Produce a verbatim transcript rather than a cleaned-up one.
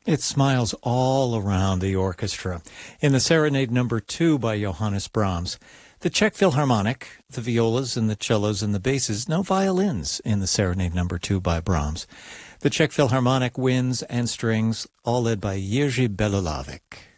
It smiles all around the orchestra. In the Serenade Number Two by Johannes Brahms, the Czech Philharmonic, the violas and the cellos and the basses, no violins in the Serenade Number Two by Brahms. The Czech Philharmonic winds and strings, all led by Jiří Belohlávek.